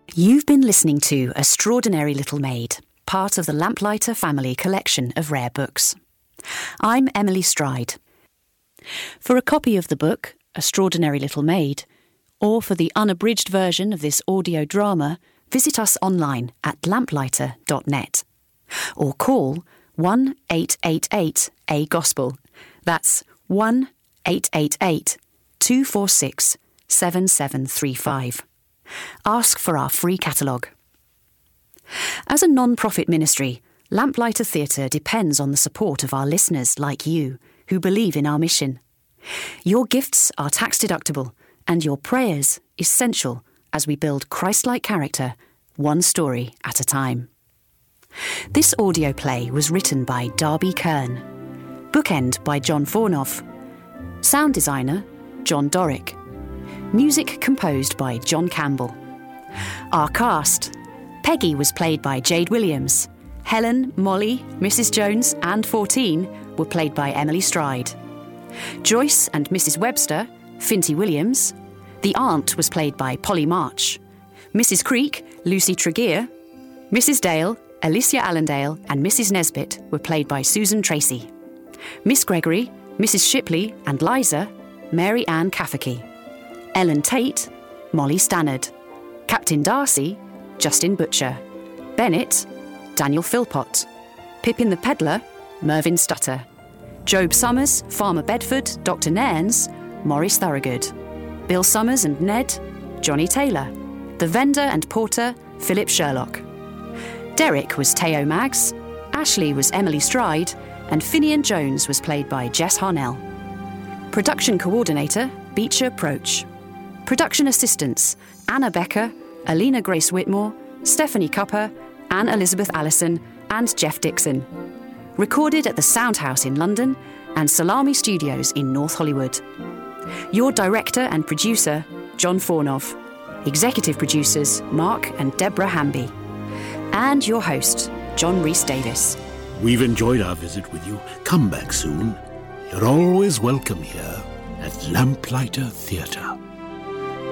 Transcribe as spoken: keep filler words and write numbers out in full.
You've been listening to Extraordinary Little Maid, part of the Lamplighter family collection of rare books. I'm Emily Stride. For a copy of the book, Extraordinary Little Maid, or for the unabridged version of this audio drama, visit us online at lamplighter dot net or call one eight eight eight A Gospel. That's one eight eight eight two four six seven seven three five. Ask for our free catalogue. As a non-profit ministry, Lamplighter Theatre depends on the support of our listeners like you, who believe in our mission. Your gifts are tax-deductible, and your prayers essential as we build Christ-like character, one story at a time. This audio play was written by Darby Kern. Bookend by John Fornoff. Sound designer, John Dorick. Music composed by John Campbell. Our cast: Peggy was played by Jade Williams. Helen, Molly, Missus Jones and fourteen were played by Emily Stride. Joyce and Missus Webster, Finty Williams. The aunt was played by Polly March. Missus Creek, Lucy Tregear. Missus Dale, Alicia Allendale and Missus Nesbit were played by Susan Tracy. Miss Gregory, Missus Shipley and Liza, Mary Ann Cafferkey. Ellen Tate, Molly Stannard. Captain Darcy, Justin Butcher. Bennett, Daniel Philpott. Pippin the Peddler, Mervyn Stutter. Job Summers, Farmer Bedford, Doctor Nairns, Maurice Thorogood. Bill Summers and Ned, Johnny Taylor. The Vendor and Porter, Philip Sherlock. Derek was Teo Maggs, Ashley was Emily Stride, and Finian Jones was played by Jess Harnell. Production coordinator, Beecher Proach. Production assistants, Anna Becker, Alina Grace Whitmore, Stephanie Cupper, Anne Elizabeth Allison, and Jeff Dixon. Recorded at the Soundhouse in London and Salami Studios in North Hollywood. Your director and producer, John Fornoff. Executive producers, Mark and Deborah Hamby. And your host, John Rhys Davis. We've enjoyed our visit with you. Come back soon. You're always welcome here at Lamplighter Theatre.